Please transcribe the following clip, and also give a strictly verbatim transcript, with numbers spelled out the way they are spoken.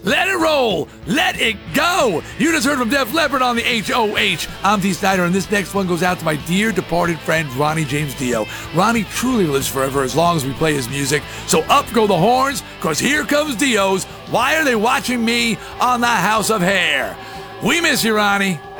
Let it roll. Let it go. You just heard from Def Leppard on the H O H. I'm T. Snyder, and this next one goes out to my dear departed friend, Ronnie James Dio. Ronnie truly lives forever as long as we play his music. So up go the horns, because here comes Dio's Why Are They Watching Me on the House of Hair? We miss you, Ronnie.